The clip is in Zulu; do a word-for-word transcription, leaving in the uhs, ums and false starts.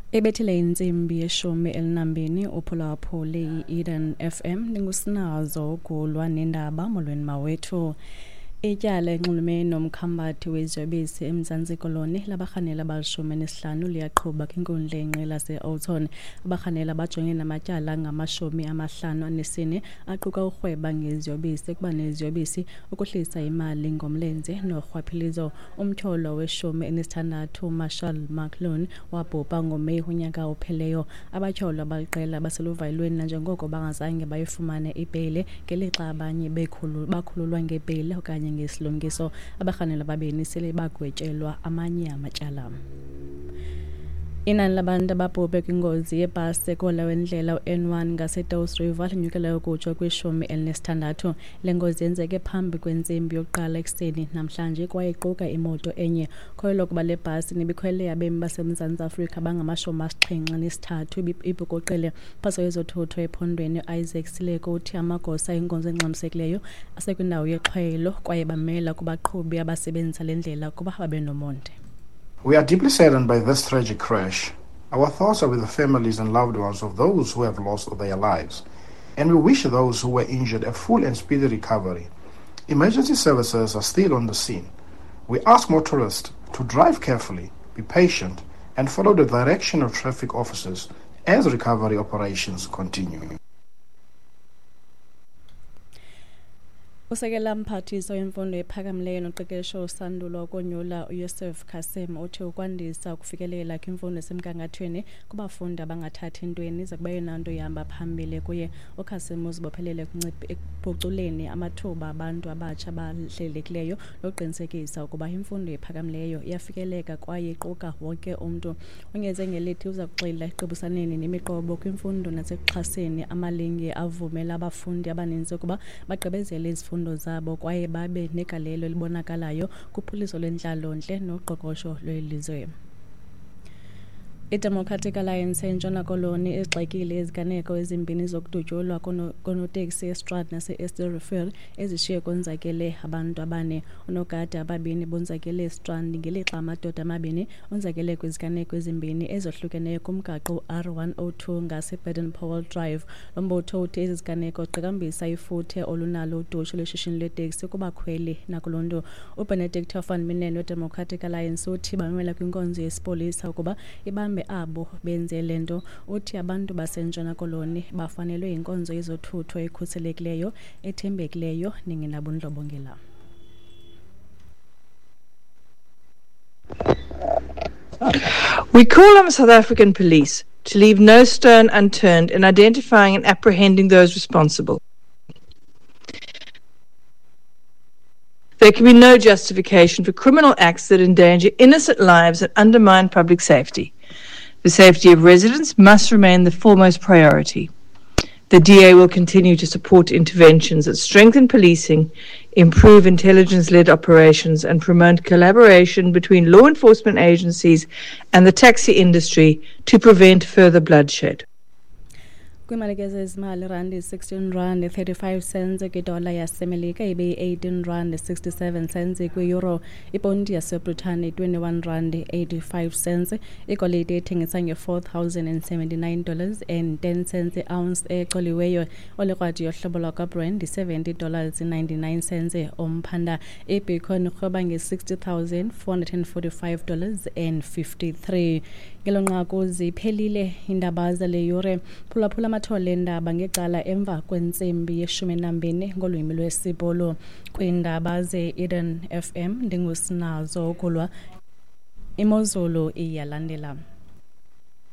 Ebethile insimbi yeshumi elinambini uphulaphuli i-Eden F M ningusinazo kulwa nendaba molweni mawethu. Ityala enxulumene nomkhambathi weziyobisi eMzantsi Koloni labarhanela abalishumi nesihlanu liyaqhuba kwinkundla yenqila lase-Alton. Abarhanela bajongene namatyala ngamashumi amahlanu anesine aquka urhweba ngeziyobisi, kuba neziyobisi, ukuhlisa imali ngomlenze norhwaphilizo. Umtyholo weshumi enesithandathu Marshall McLuhan wabhubha ngoMeyi unyaka opheleyo. Abatyholo baliqela baseluvalweni nanjengoko bangazange bayifumane ibheyile ngelixa abanye bakhululwa ngebheyile okanye ngesilumkiso. Abarhanela babini sele bagwetyelwa amanye amatyala. Inani labantu ababhubhe kwingozi yebhasi ekola wendlela u-N one ngaseDouws River linyukele ukutsho kwishumi elinesithandathu. Le ngozi yenzeke phambi kwentsimbi yokuqala ekuseni namhlanje kwaye iquka imoto enye. Khoyelwa ukuba le bhasi nebikhwele abemi baseMzantsi Afrika abangamashumi asixhenxe nesithathu ibhukuqile phantsi kwezothutho ephondweni. Isaac Sileko uthi amagosa enkonzo engxamisekileyo asekwindawo yexhwayelo kwaye bamela kubaqhubi abasebenzisa le ndlela kuba babe nomonde. We are deeply saddened by this tragic crash. Our thoughts are with the families and loved ones of those who have lost their lives, and we wish those who were injured a full and speedy recovery. Emergency services are still on the scene. We ask motorists to drive carefully, be patient, and follow the direction of traffic officers as recovery operations continue. Usekela mphathiso wemfundo ephakamileyo noqeqesho usandulwa ukonyula uYosef Kasem uthi ukwandisa ukufikelela kwimfundo esemgangathweni kubafundi abangathathi ntweni zakuba yona nto ihamba phambili kuye. uKasem uzibophelele ekuphuculeni amathuba abantu abatsha abahlelekileyo nokuqinisekisa ukuba imfundo ephakamileyo iyafikeleka kwaye iquka wonke umntu. Ungeze ngelithi uza kuxila eqibusaneni nemiqobo kwimfundo nasekuxhaseni amalinge avumela abafundi abaninzi ukuba bagqibezele izifundo zabo kwaye babe negalelo elibonakalayo kuphuliso lwentlalo-ntle noqoqosho lwelizwe. I-Democratic Alliance eNtshona Koloni izigxekile iziganeko ezimbini zokudutyulwa koonoteksi eStrand nase-Esterreefil ezishiye konzakele abantu abane. Unogada ababini bonzakele eStrand ngelixa amadoda amabini onzakele kwiziganeko ezimbini ezohlukeneyo kumgaqo R one oh two ngase-Baden-Powell Drive. Lo mbutho uthi ezi ziganeko ziqhakambisa ifuthe olunalo udushe lweshishini lweteksi kubakhweli nakuluntu. uBenedict van Minen we-Democratic Alliance uthi bamela kwinkonzo yesipolisa ukuba ibambe abo benze lento. Uthi abantu baseNtshona Koloni bafanelwe inkonzo yezothutho ekhuselekileyo ethembekileyo nengenabundlobongela. We call on the South African police to leave no stone unturned in identifying and apprehending those responsible. There can be no justification for criminal acts that endanger innocent lives and undermine public safety. The safety of residents must remain the foremost priority. The D A will continue to support interventions that strengthen policing, improve intelligence-led operations, and promote collaboration between law enforcement agencies and the taxi industry to prevent further bloodshed. Kwimalekeza ezimali rand sixteen rand thirty-five cents kwidola yasemelika ibe eighteen rand sixty-seven cents kwi-euro. Iponti yaseBritane twenty-one rand eighty-five cents. Igolide ethengisa nge-four thousand seventy-nine dollars and ten cents ounce exoliweyo. Olekrwadi yohlobo lwakwaBrand seventy dollars ninety-nine cents omphanda. Ibitcoin ikhoba nge-sixty thousand four hundred forty-five dollars and fifty-three. Ngelonqaku ziphelile indaba zale yure. Phulaphula amathole endaba ngecala emva kwentsimbi yeshumi nambini ngolwimi lwesibhulu. Kwiindaba ze-Eden F M ndingusinazo kulwa imozulu iyalandela.